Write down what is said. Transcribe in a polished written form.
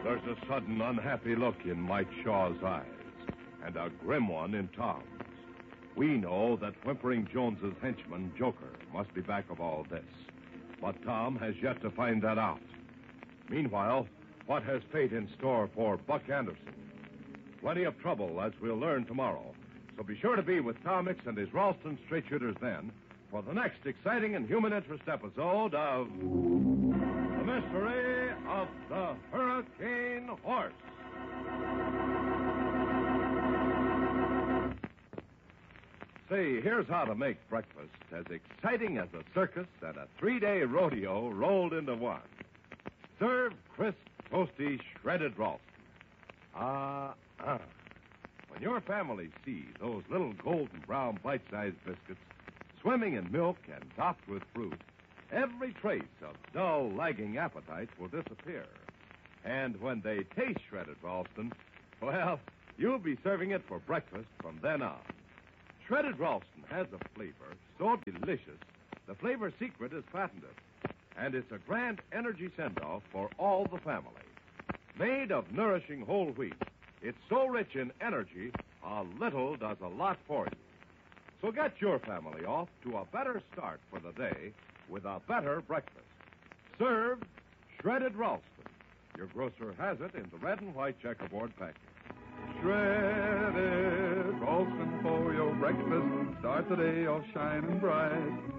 There's a sudden unhappy look in Mike Shaw's eyes, and a grim one in Tom's. We know that Whimpering Jones's henchman, Joker, must be back of all this. But Tom has yet to find that out. Meanwhile, what has fate in store for Buck Anderson? Plenty of trouble, as we'll learn tomorrow. So be sure to be with Tom Mix and his Ralston Straight Shooters then for the next exciting and human interest episode of The Mystery of the Hurricane Horse. Say, here's how to make breakfast as exciting as a circus and a 3-day rodeo rolled into one. Serve crisp, toasty, shredded Ralston. When your family sees those little golden brown bite-sized biscuits swimming in milk and topped with fruit, every trace of dull, lagging appetites will disappear. And when they taste shredded Ralston, well, you'll be serving it for breakfast from then on. Shredded Ralston has a flavor so delicious, the flavor secret is patented. And it's a grand energy send-off for all the family. Made of nourishing whole wheat, it's so rich in energy, a little does a lot for you. So get your family off to a better start for the day with a better breakfast. Serve shredded Ralston. Your grocer has it in the red and white checkerboard package. Shredded Ralston for your breakfast. Start the day all shining bright.